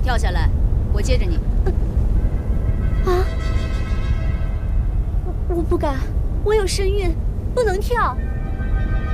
跳下来，我接着你。 啊！我不敢，我有身孕，不能跳。